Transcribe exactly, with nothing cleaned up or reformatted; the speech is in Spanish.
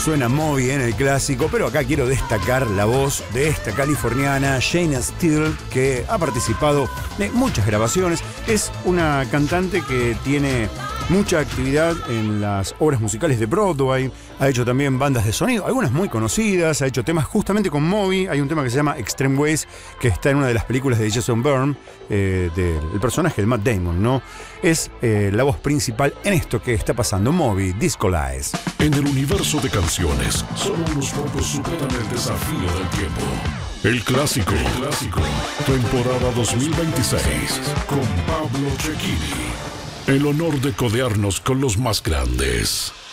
suena Moby en el clásico, pero acá quiero destacar la voz de esta californiana, Shayna Steele, que ha participado de muchas grabaciones. Es una cantante que tiene mucha actividad en las obras musicales de Broadway, ha hecho también bandas de sonido, algunas muy conocidas, ha hecho temas justamente con Moby. Hay un tema que se llama Extreme Ways, que está en una de las películas de Jason Bourne, eh, del personaje de Matt Damon, ¿no? Es eh, la voz principal en esto que está pasando, Moby, Disco-Lies. En el universo de canciones, solo unos pocos superan el desafío del tiempo. El clásico, el clásico, temporada dos mil veintiséis, con Pablo Cecchini. El honor de codearnos con los más grandes.